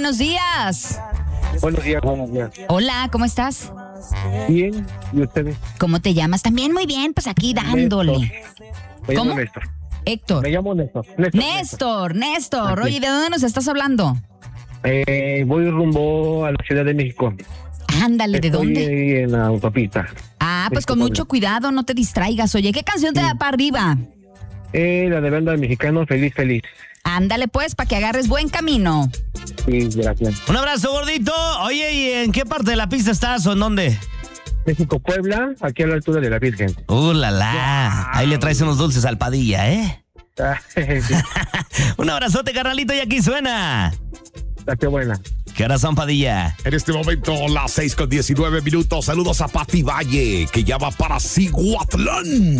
buenos días. Buenos días, buenos días. Hola, ¿cómo estás? Bien, ¿y ustedes? ¿Cómo te llamas? También muy bien, pues aquí dándole. Me llamo ¿Cómo? Néstor. Héctor. Me llamo Néstor. Néstor. Así. Oye, ¿de dónde nos estás hablando? Voy rumbo a la Ciudad de México. Ándale, ¿de dónde? Estoy ahí en la autopista. Ah, pues México, con mucho Puebla. cuidado, no te distraigas. Oye, ¿qué canción te da para arriba? La de banda mexicano, Feliz, Feliz. Ándale pues, para que agarres buen camino. Sí, gracias. Un abrazo, gordito. Oye, ¿y en qué parte de la pista estás o en dónde? México, Puebla, aquí a la altura de la Virgen. La la. Ahí le traes unos dulces al Padilla, ¿eh? Sí, Un abrazote, carnalito, y aquí suena. qué buena. ¿Qué horas son, Padilla? En este momento, las 6:19. Saludos a Pati Valle, que ya va para Cihuatlán.